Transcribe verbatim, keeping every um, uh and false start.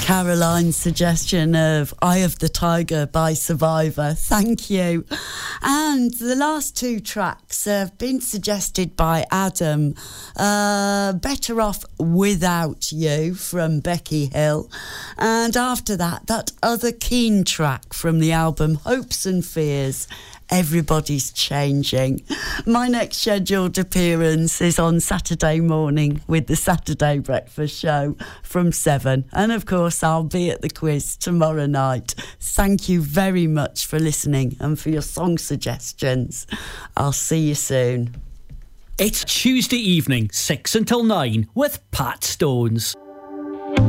Caroline's suggestion of Eye of the Tiger by Survivor. Thank you. And the last two tracks have been suggested by Adam. Uh, Better Off Without You from Becky Hill. And after that, that other Keane track from the album Hopes and Fears. Everybody's Changing. My next scheduled appearance is on Saturday morning with the Saturday Breakfast Show from seven. And of course, I'll be at the quiz tomorrow night. Thank you very much for listening and for your song suggestions. I'll see you soon. It's Tuesday evening, six until nine, with Pat Stones.